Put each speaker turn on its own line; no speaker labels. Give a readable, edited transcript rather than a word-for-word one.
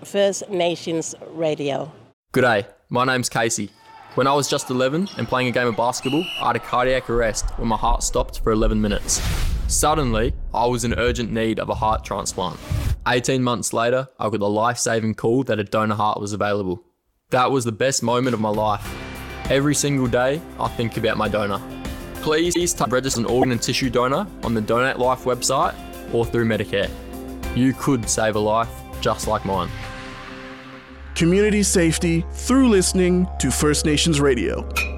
First Nations Radio.
G'day, my name's Casey. When I was just 11 and playing a game of basketball, I had a cardiac arrest when my heart stopped for 11 minutes. Suddenly, I was in urgent need of a heart transplant. 18 months later, I got the life-saving call that a donor heart was available. That was the best moment of my life. Every single day, I think about my donor. Please register an organ and tissue donor on the Donate Life website or through Medicare. You could save a life just like mine.
Community safety through listening to First Nations Radio.